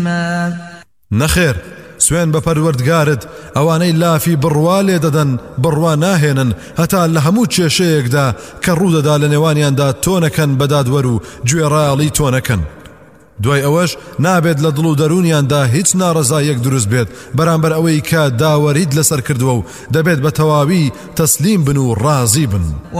نەخێر سوێن بە پەروەردگارت ئەوانەی لافی بڕوا لێ دەدەن بڕوا ناهێنن هەتا لە هەموو کێشەیەکدا کە ڕوودەدا لە نێوانیاندا تۆنەکەن بەدادوەر و گوێڕاڵی تۆنەکەن دوای ئەوەش نابێت لە دڵ و دەرونیاندا هیچ ناڕەزایەک دروست بێت بەرامبەر ئەوەی کە داوەریت لەسەر کردووە و دەبێت بە تەواوی تەسلیم بن و ڕازی بن